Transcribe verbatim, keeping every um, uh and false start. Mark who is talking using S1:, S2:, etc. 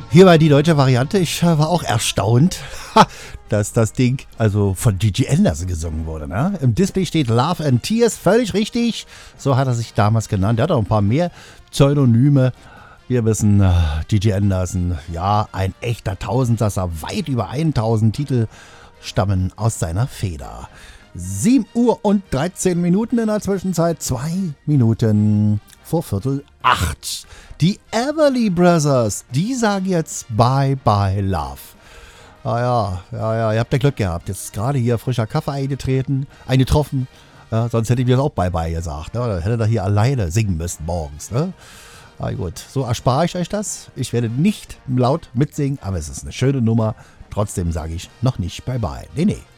S1: Hier war die deutsche Variante. Ich äh, war auch erstaunt, dass das Ding also von Gigi Anderson gesungen wurde. Ne? Im Display steht Love and Tears, völlig richtig. So hat er sich damals genannt. Er hat auch ein paar mehr Pseudonyme. Wir wissen, äh, Gigi Anderson, ja, ein echter Tausendsasser. Weit über tausend Titel stammen aus seiner Feder. sieben Uhr und dreizehn Minuten in der Zwischenzeit. Zwei Minuten vor Viertel acht. Die Everly Brothers, die sagen jetzt Bye Bye Love. Ah ja, ja, ja, ihr habt ja Glück gehabt. Jetzt ist gerade hier frischer Kaffee eingetreten, eingetroffen. Ja, sonst hätte ich mir das auch Bye Bye gesagt. Ne? Dann hätte er hier alleine singen müssen morgens. Ne? Ah gut, so erspare ich euch das. Ich werde nicht laut mitsingen, aber es ist eine schöne Nummer. Trotzdem sage ich noch nicht Bye Bye. Nee, nee.